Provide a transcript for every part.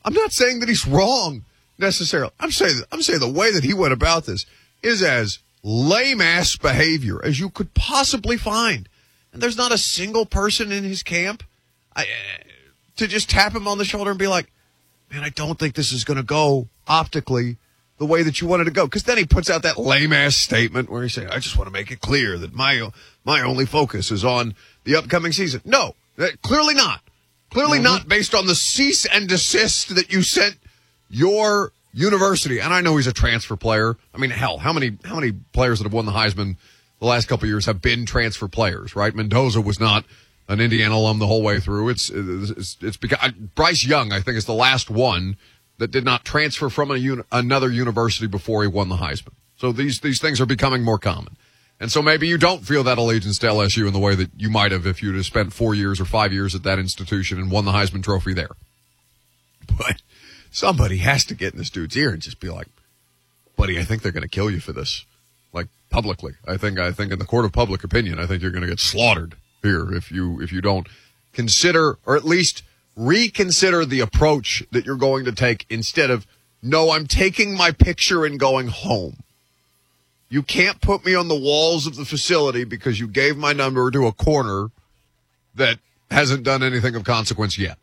I'm not saying that he's wrong necessarily. I'm saying the way that he went about this is as lame-ass behavior as you could possibly find. And there's not a single person in his camp to just tap him on the shoulder and be like, man, I don't think this is going to go optically the way that you wanted to go. Because then he puts out that lame-ass statement where he says, I just want to make it clear that my only focus is on the upcoming season. No, clearly not. Clearly not based on the cease and desist that you sent your university. And I know he's a transfer player. I mean, hell, how many players that have won the Heisman the last couple of years have been transfer players, right? Mendoza was not an Indiana alum the whole way through. It's because Bryce Young, I think, is the last one that did not transfer from another university before he won the Heisman. So these things are becoming more common. And so maybe you don't feel that allegiance to LSU in the way that you might have if you'd have spent 4 years or 5 years at that institution and won the Heisman Trophy there. But somebody has to get in this dude's ear and just be like, buddy, I think they're going to kill you for this. Like, publicly. I think in the court of public opinion, I think you're going to get slaughtered here if you don't consider, or at least reconsider the approach that you're going to take instead of, no, I'm taking my picture and going home. You can't put me on the walls of the facility because you gave my number to a corner that hasn't done anything of consequence yet.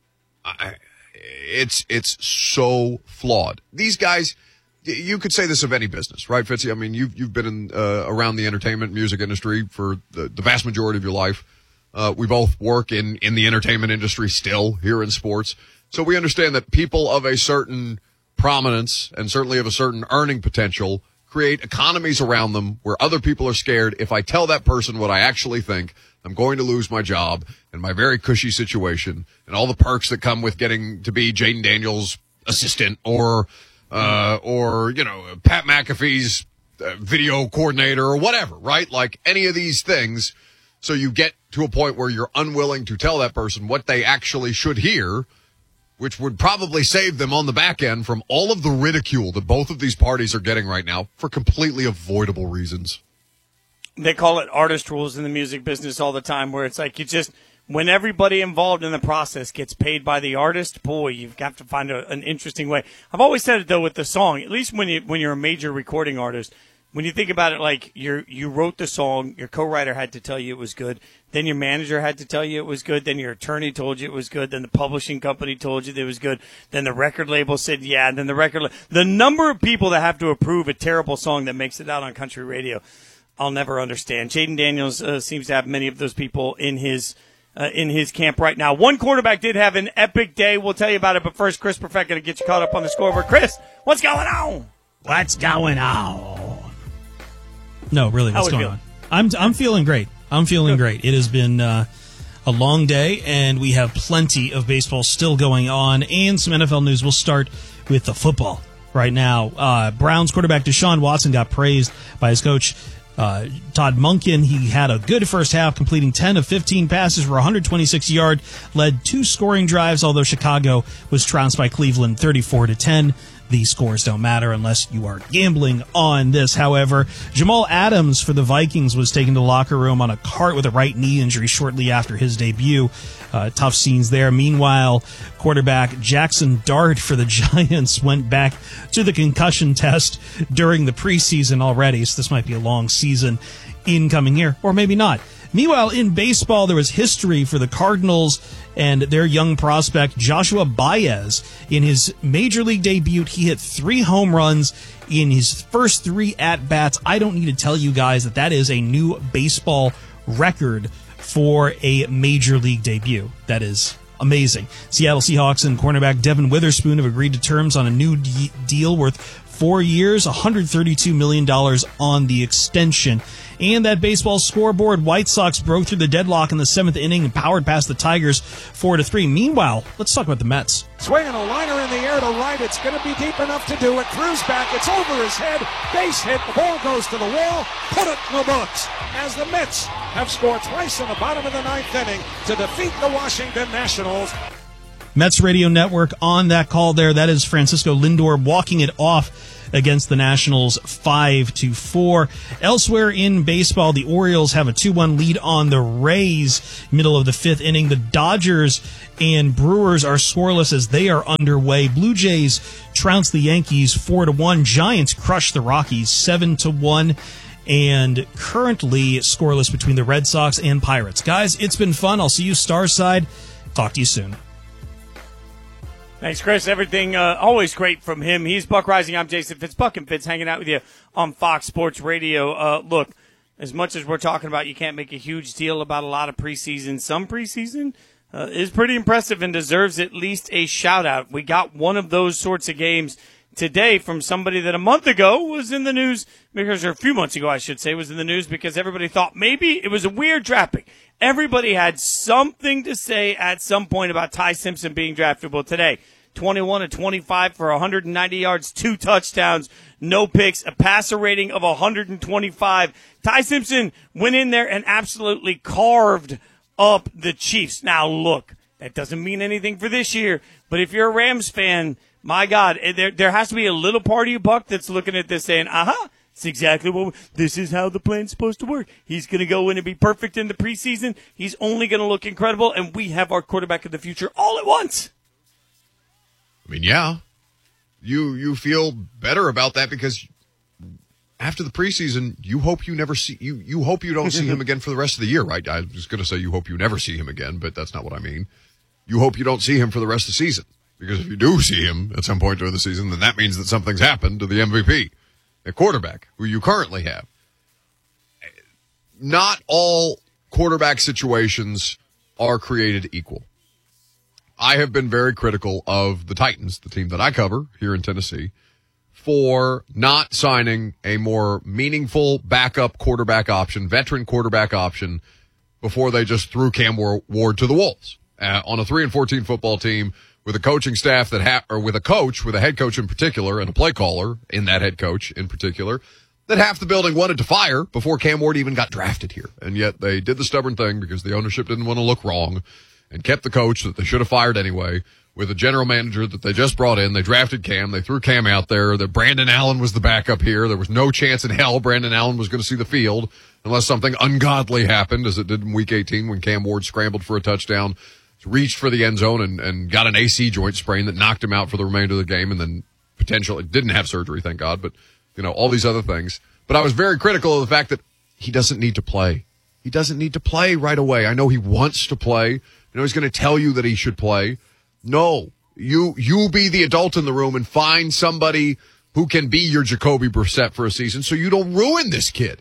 It's so flawed. These guys, you could say this of any business, right, Fitzy? I mean, you've been in, around the entertainment music industry for the vast majority of your life. We both work in the entertainment industry still here in sports. So we understand that people of a certain prominence and certainly of a certain earning potential create economies around them where other people are scared. If I tell that person what I actually think, I'm going to lose my job and my very cushy situation and all the perks that come with getting to be Jaden Daniels' assistant or Pat McAfee's video coordinator or whatever, right? Like any of these things. So you get to a point where you're unwilling to tell that person what they actually should hear, which would probably save them on the back end from all of the ridicule that both of these parties are getting right now for completely avoidable reasons. They call it artist rules in the music business all the time, where it's like when everybody involved in the process gets paid by the artist, boy, you've got to find an interesting way. I've always said it, though, with the song, at least when you're a major recording artist, when you think about it, like you wrote the song, your co-writer had to tell you it was good, then your manager had to tell you it was good, then your attorney told you it was good, then the publishing company told you that it was good, then the record label said yeah, and then the number of people that have to approve a terrible song that makes it out on country radio, I'll never understand. Jaden Daniels seems to have many of those people in his camp right now. One quarterback did have an epic day. We'll tell you about it, but first, Chris Perfett going to get you caught up on the scoreboard. Chris, what's going on? What's going on? No, really, what's going on? I'm feeling great. I'm feeling great. It has been a long day, and we have plenty of baseball still going on, and some NFL news. We'll start with the football right now. Browns quarterback Deshaun Watson got praised by his coach, Todd Monken. He had a good first half, completing 10 of 15 passes for 126 yards, led 2 scoring drives, although Chicago was trounced by Cleveland 34-10. These scores don't matter unless you are gambling on this. However, Jamal Adams for the Vikings was taken to the locker room on a cart with a right knee injury shortly after his debut. Tough scenes there. Meanwhile, quarterback Jackson Dart for the Giants went back to the concussion test during the preseason already, so this might be a long season incoming here, or maybe not. Meanwhile, in baseball, there was history for the Cardinals and their young prospect, Joshua Baez. In his major league debut, he hit 3 home runs in his first 3 at-bats. I don't need to tell you guys that is a new baseball record for a major league debut. That is amazing. Seattle Seahawks and cornerback Devin Witherspoon have agreed to terms on a new deal worth 4 years, $132 million on the extension. And that baseball scoreboard, White Sox broke through the deadlock in the 7th inning and powered past the Tigers 4-3. Meanwhile, let's talk about the Mets. Swinging a liner in the air to right. It's going to be deep enough to do it. Cruz back. It's over his head. Base hit. The ball goes to the wall. Put it in the books. As the Mets have scored twice in the bottom of the 9th inning to defeat the Washington Nationals. Mets Radio Network on that call there. That is Francisco Lindor walking it off against the Nationals 5-4. Elsewhere in baseball, the Orioles have a 2-1 lead on the Rays, middle of the fifth inning. The Dodgers and Brewers are scoreless as they are underway. Blue Jays trounce the Yankees 4-1. Giants crush the Rockies 7-1. And currently scoreless between the Red Sox and Pirates. Guys, it's been fun. I'll see you Stars side. Talk to you soon. Thanks, Chris. Everything always great from him. He's Buck Rising. I'm Jason Fitz. Buck and Fitz hanging out with you on Fox Sports Radio. Look, as much as we're talking about you can't make a huge deal about a lot of preseason, some preseason is pretty impressive and deserves at least a shout-out. We got one of those sorts of games today from somebody that a month ago was in the news, or a few months ago, I should say, was in the news because everybody thought maybe it was a weird draft pick. Everybody had something to say at some point about Ty Simpson being drafted. Well, today, 21-25 for 190 yards, 2 touchdowns, no picks, a passer rating of 125. Ty Simpson went in there and absolutely carved up the Chiefs. Now, look, that doesn't mean anything for this year, but if you're a Rams fan, my God, there has to be a little part of you, Buck, that's looking at this saying, it's exactly this is how the plan's supposed to work. He's going to go in and be perfect in the preseason. He's only going to look incredible, and we have our quarterback of the future all at once. I mean, yeah, you feel better about that because after the preseason, you hope you never see you hope you don't see him again for the rest of the year, right? I was going to say you hope you never see him again, but that's not what I mean. You hope you don't see him for the rest of the season because if you do see him at some point during the season, then that means that something's happened to the MVP. A quarterback who you currently have. Not all quarterback situations are created equal. I have been very critical of the Titans, the team that I cover here in Tennessee, for not signing a more meaningful backup quarterback option, veteran quarterback option, before they just threw Cam Ward to the wolves. On a 3-14 football team with a coaching staff or with a head coach in particular, and a play caller in that head coach in particular, that half the building wanted to fire before Cam Ward even got drafted here. And yet they did the stubborn thing because the ownership didn't want to look wrong and kept the coach that they should have fired anyway with a general manager that they just brought in. They drafted Cam. They threw Cam out there. That Brandon Allen was the backup here. There was no chance in hell Brandon Allen was going to see the field unless something ungodly happened, as it did in Week 18 when Cam Ward scrambled for a touchdown, reached for the end zone and got an AC joint sprain that knocked him out for the remainder of the game, and then potentially didn't have surgery, thank God, but all these other things. But I was very critical of the fact that he doesn't need to play. He doesn't need to play right away. I know he wants to play. I know he's going to tell you that he should play. No, you be the adult in the room and find somebody who can be your Jacoby Brissett for a season so you don't ruin this kid.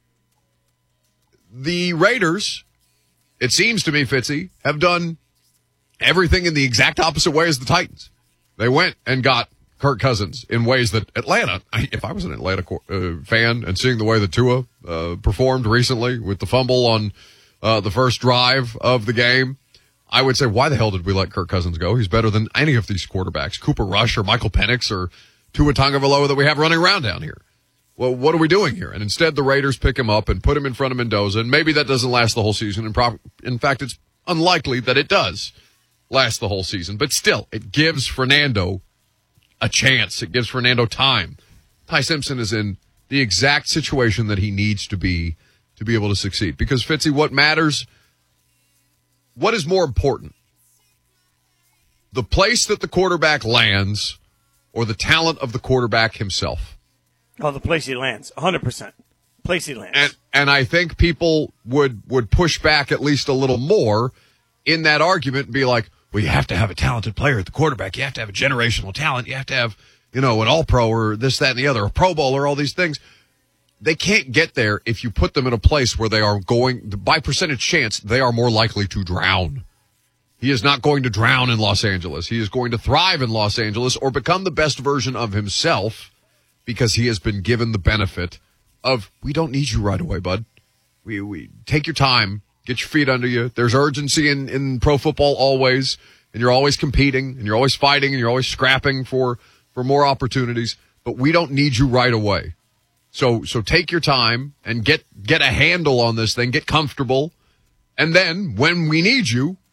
The Raiders, it seems to me, Fitzy, have done everything in the exact opposite way as the Titans. They went and got Kirk Cousins in ways that Atlanta, if I was an Atlanta fan and seeing the way that Tua performed recently with the fumble on the first drive of the game, I would say, why the hell did we let Kirk Cousins go? He's better than any of these quarterbacks, Cooper Rush or Michael Penix or Tua Tagovailoa that we have running around down here. Well, what are we doing here? And instead the Raiders pick him up and put him in front of Mendoza, and maybe that doesn't last the whole season. In fact, it's unlikely that it does last the whole season. But still, it gives Fernando a chance. It gives Fernando time. Ty Simpson is in the exact situation that he needs to be able to succeed. Because, Fitzy, what matters, what is more important? The place that the quarterback lands or the talent of the quarterback himself? Oh, the place he lands, 100%. Place he lands. And I think people would push back at least a little more in that argument and be like, well, you have to have a talented player at the quarterback. You have to have a generational talent. You have to have, an all-pro or this, that, and the other, a Pro Bowler, all these things. They can't get there if you put them in a place where they are going, by percentage chance, they are more likely to drown. He is not going to drown in Los Angeles. He is going to thrive in Los Angeles or become the best version of himself because he has been given the benefit of, we don't need you right away, bud. We take your time, get your feet under you. There's urgency in pro football always, and you're always competing, and you're always fighting, and you're always scrapping for more opportunities, but we don't need you right away. So take your time and get a handle on this thing, get comfortable, and then when we need you,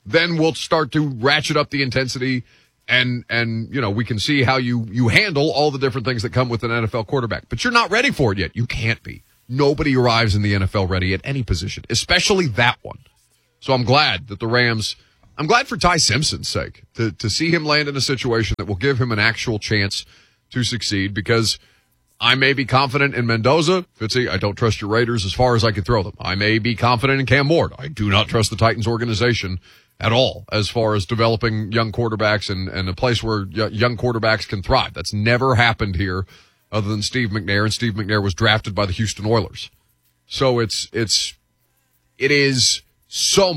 then we'll start to ratchet up the intensity and we can see how you handle all the different things that come with an NFL quarterback. But you're not ready for it yet. You can't be. Nobody arrives in the NFL ready at any position, especially that one. So I'm glad that the Rams, I'm glad for Ty Simpson's sake to see him land in a situation that will give him an actual chance to succeed, because I may be confident in Mendoza. Fitzy, I don't trust your Raiders as far as I can throw them. I may be confident in Cam Ward. I do not trust the Titans organization at all as far as developing young quarterbacks and a place where young quarterbacks can thrive. That's never happened here other than Steve McNair, and Steve McNair was drafted by the Houston Oilers. So it is so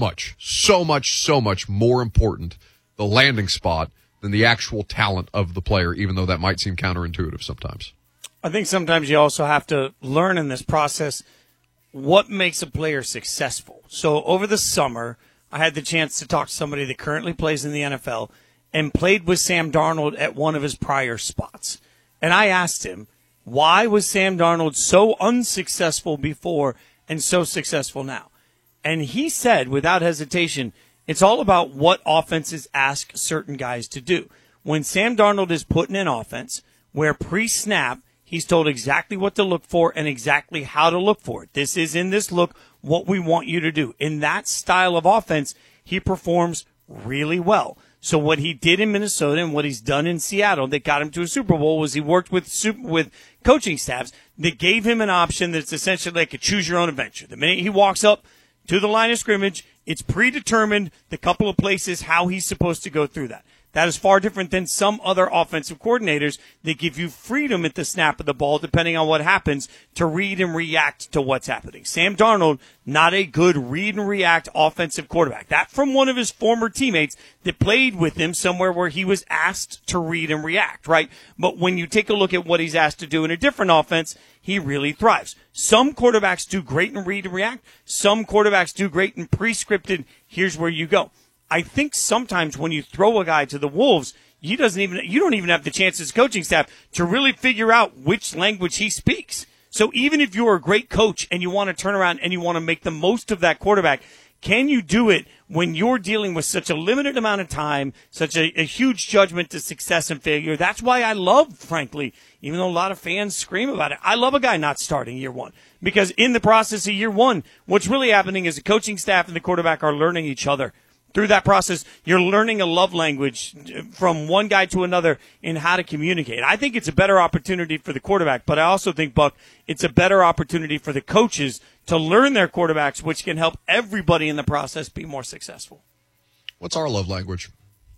much more important, the landing spot, than the actual talent of the player, even though that might seem counterintuitive sometimes. I think sometimes you also have to learn in this process what makes a player successful. So over the summer, I had the chance to talk to somebody that currently plays in the NFL and played with Sam Darnold at one of his prior spots. And I asked him, why was Sam Darnold so unsuccessful before and so successful now? And he said, without hesitation, it's all about what offenses ask certain guys to do. When Sam Darnold is put in an offense where pre-snap, he's told exactly what to look for and exactly how to look for it. This is in this look what we want you to do. In that style of offense, he performs really well. So what he did in Minnesota and what he's done in Seattle that got him to a Super Bowl was he worked with coaching staffs that gave him an option that's essentially like a choose-your-own-adventure. The minute he walks up to the line of scrimmage, it's predetermined the couple of places how he's supposed to go through that. That is far different than some other offensive coordinators that give you freedom at the snap of the ball, depending on what happens, to read and react to what's happening. Sam Darnold, not a good read and react offensive quarterback. That from one of his former teammates that played with him somewhere where he was asked to read and react, right? But when you take a look at what he's asked to do in a different offense, he really thrives. Some quarterbacks do great in read and react. Some quarterbacks do great in pre-scripted, here's where you go. I think sometimes when you throw a guy to the Wolves, you don't even have the chance as coaching staff to really figure out which language he speaks. So even if you're a great coach and you want to turn around and you want to make the most of that quarterback, can you do it when you're dealing with such a limited amount of time, such a huge judgment to success and failure? That's why I love, frankly, even though a lot of fans scream about it, I love a guy not starting year one. Because in the process of year one, what's really happening is the coaching staff and the quarterback are learning each other. Through that process, you're learning a love language from one guy to another in how to communicate. I think it's a better opportunity for the quarterback, but I also think, Buck, it's a better opportunity for the coaches to learn their quarterbacks, which can help everybody in the process be more successful. What's our love language?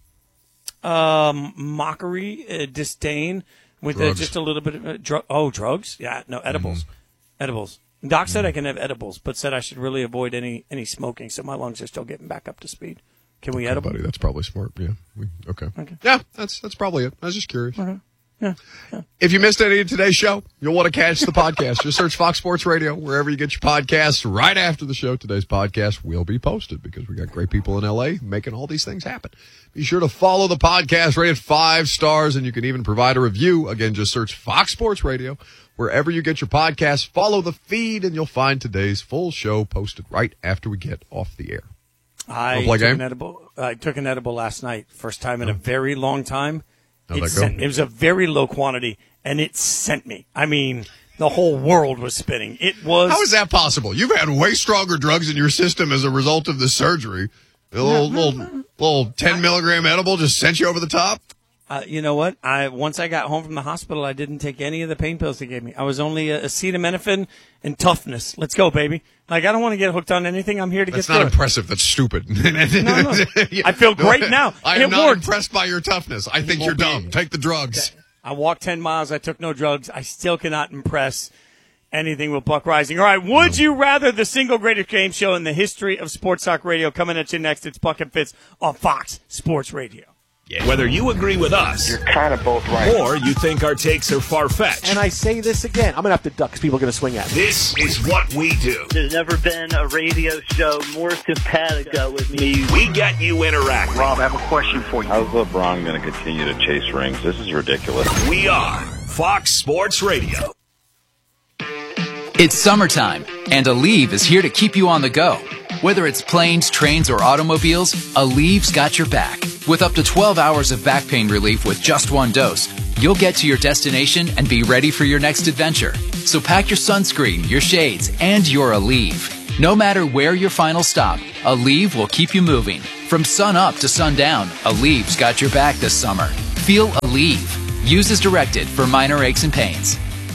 Mockery, disdain, with just a little bit of drugs? Yeah, no, edibles. Edibles. Doc said I can have edibles, but said I should really avoid any smoking, so my lungs are still getting back up to speed. Can we edible? Buddy, that's probably smart. Yeah. Okay. Yeah, that's probably it. I was just curious. Okay. Yeah. If you missed any of today's show, you'll want to catch the podcast. Just search Fox Sports Radio wherever you get your podcasts. Right after the show, today's podcast will be posted because we got great people in L.A. making all these things happen. Be sure to follow the podcast, rate it 5 stars, and you can even provide a review. Again, just search Fox Sports Radio wherever you get your podcasts. Follow the feed, and you'll find today's full show posted right after we get off the air. I took an edible last night. First time in a very long time. It was a very low quantity, and it sent me. I mean, the whole world was spinning. It was. How is that possible? You've had way stronger drugs in your system as a result of the surgery. A little 10 milligram edible just sent you over the top. You know what? Once I got home from the hospital, I didn't take any of the pain pills they gave me. I was only acetaminophen and toughness. Let's go, baby. Like, I don't want to get hooked on anything. I'm here to get through it. That's not impressive. That's stupid. No. I feel great now. I am not impressed by your toughness. I think you're dumb. Take the drugs. I walked 10 miles. I took no drugs. I still cannot impress anything with Buck Rising. All right, would you rather, the single greatest game show in the history of sports talk radio, coming at you next. It's Buck and Fitz on Fox Sports Radio. Yeah. Whether you agree with us, you're kind of both right, or you think our takes are far-fetched. And I say this again, I'm going to have to duck because people are going to swing at me. This is what we do. There's never been a radio show more simpatico with me. We get you interacting. Rob, I have a question for you. How's LeBron going to continue to chase rings? This is ridiculous. We are Fox Sports Radio. It's summertime, and Aleve is here to keep you on the go. Whether it's planes, trains, or automobiles, Aleve got your back. With up to 12 hours of back pain relief with just one dose, you'll get to your destination and be ready for your next adventure. So pack your sunscreen, your shades, and your Aleve. No matter where your final stop, Aleve will keep you moving. From sun up to sundown, Aleve's got your back this summer. Feel Aleve. Use as directed for minor aches and pains.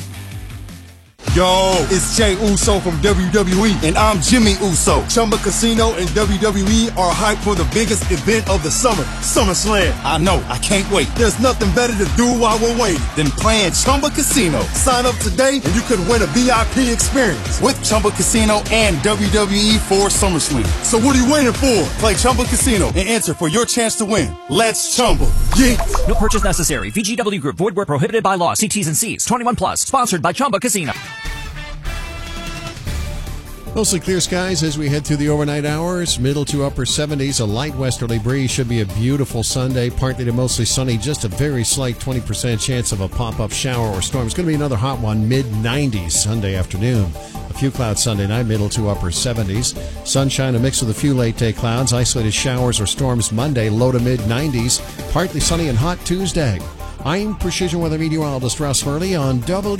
Yo, it's Jay Uso from WWE, and I'm Jimmy Uso. Chumba Casino and WWE are hyped for the biggest event of the summer, SummerSlam. I know, I can't wait. There's nothing better to do while we're waiting than playing Chumba Casino. Sign up today and you could win a VIP experience with Chumba Casino and WWE for SummerSlam. So what are you waiting for? Play Chumba Casino and enter for your chance to win. Let's Chumba. Yeah. No purchase necessary. VGW Group. Void where prohibited by law. See T's and C's. 21 plus. Sponsored by Chumba Casino. Mostly clear skies as we head through the overnight hours. Middle to upper 70s. A light westerly breeze. Should be a beautiful Sunday. Partly to mostly sunny. Just a very slight 20% chance of a pop-up shower or storm. It's going to be another hot one. Mid-90s Sunday afternoon. A few clouds Sunday night. Middle to upper 70s. Sunshine, a mix with a few late-day clouds. Isolated showers or storms Monday. Low to mid-90s. Partly sunny and hot Tuesday. I'm Precision Weather Meteorologist Russ Hurley on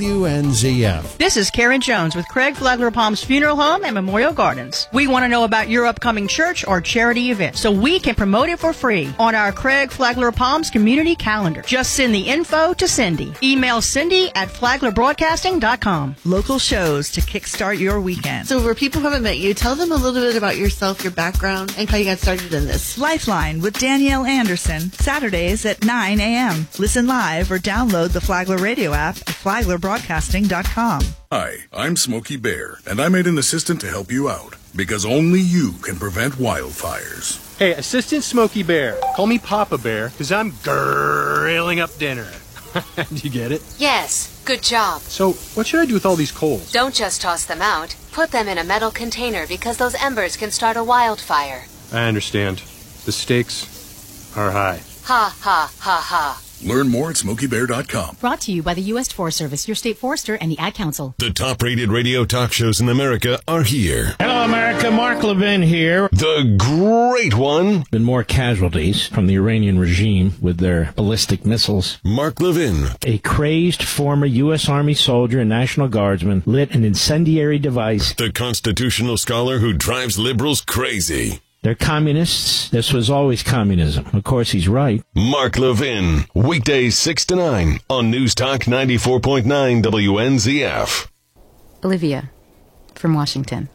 WNZF. This is Karen Jones with Craig Flagler Palms Funeral Home and Memorial Gardens. We want to know about your upcoming church or charity event so we can promote it for free on our Craig Flagler Palms community calendar. Just send the info to Cindy. Email Cindy at flaglerbroadcasting.com. Local shows to kickstart your weekend. So for people who haven't met you, tell them a little bit about yourself, your background, and how you got started in this. Lifeline with Danielle Anderson, Saturdays at 9 a.m. Listen live or download the Flagler radio app at flaglerbroadcasting.com. Hi, I'm Smokey Bear, and I made an assistant to help you out, because only you can prevent wildfires. Hey, Assistant Smokey Bear, call me Papa Bear, because I'm grilling up dinner. Do you get it? Yes, good job. So, what should I do with all these coals? Don't just toss them out. Put them in a metal container, because those embers can start a wildfire. I understand. The stakes are high. Ha, ha, ha, ha. Learn more at SmokeyBear.com. Brought to you by the U.S. Forest Service, your state forester, and the Ad Council. The top-rated radio talk shows in America are here. Hello, America. Mark Levin here. The great one. Been more casualties from the Iranian regime with their ballistic missiles. Mark Levin. A crazed former U.S. Army soldier and National Guardsman lit an incendiary device. The constitutional scholar who drives liberals crazy. They're communists. This was always communism. Of course, he's right. Mark Levin. Weekdays 6 to 9 on News Talk 94.9 WNZF. Olivia from Washington.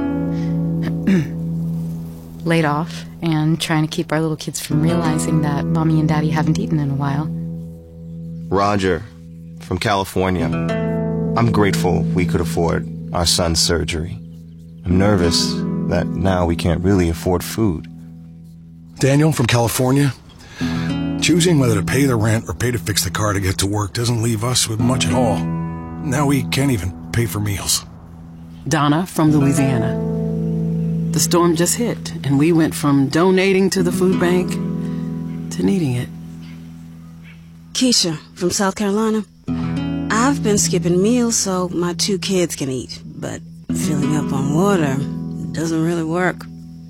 Laid off and trying to keep our little kids from realizing that Mommy and Daddy haven't eaten in a while. Roger from California. I'm grateful we could afford our son's surgery. I'm nervous that now we can't really afford food. Daniel from California. Choosing whether to pay the rent or pay to fix the car to get to work doesn't leave us with much at all. Now we can't even pay for meals. Donna from Louisiana. The storm just hit, and we went from donating to the food bank to needing it. Keisha from South Carolina. I've been skipping meals so my 2 kids can eat, but filling up on water doesn't really work.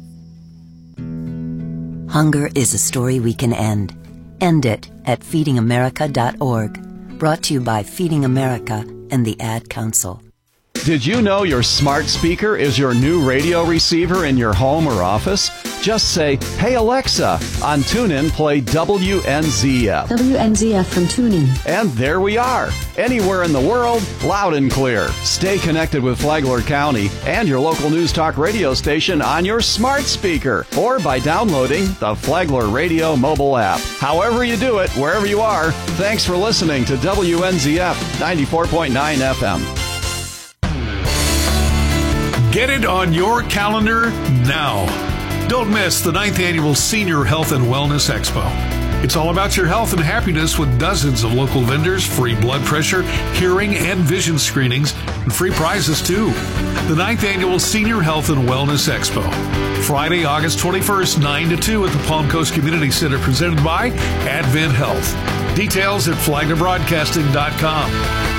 Hunger is a story we can end. End it at feedingamerica.org. Brought to you by Feeding America and the Ad Council. Did you know your smart speaker is your new radio receiver in your home or office? Just say, "Hey Alexa," on TuneIn, play WNZF. WNZF from TuneIn. And there we are. Anywhere in the world, loud and clear. Stay connected with Flagler County and your local News Talk radio station on your smart speaker or by downloading the Flagler Radio mobile app. However you do it, wherever you are, thanks for listening to WNZF 94.9 FM. Get it on your calendar now. Don't miss the 9th Annual Senior Health and Wellness Expo. It's all about your health and happiness with dozens of local vendors, free blood pressure, hearing, and vision screenings, and free prizes too. The 9th Annual Senior Health and Wellness Expo. Friday, August 21st, 9 to 2 at the Palm Coast Community Center, presented by Advent Health. Details at flaglerbroadcasting.com.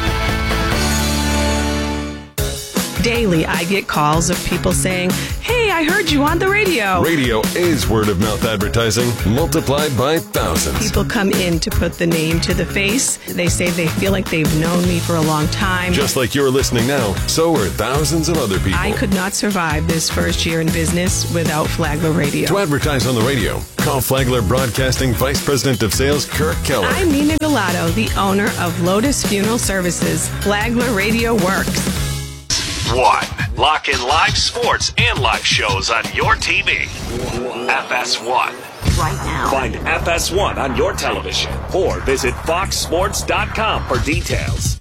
Daily, I get calls of people saying, "Hey, I heard you on the radio. Radio is word of mouth advertising multiplied by thousands. People come in to put the name to the face. They say they feel like they've known me for a long time. Just like you're listening now, so are thousands of other people. I could not survive this first year in business without Flagler Radio. To advertise on the radio, call Flagler Broadcasting Vice President of Sales Kirk Keller. I'm Nina Galato, the owner of Lotus Funeral Services. Flagler Radio works. 1. Lock in live sports and live shows on your TV. FS1. Right now. Find FS1 on your television or visit foxsports.com for details.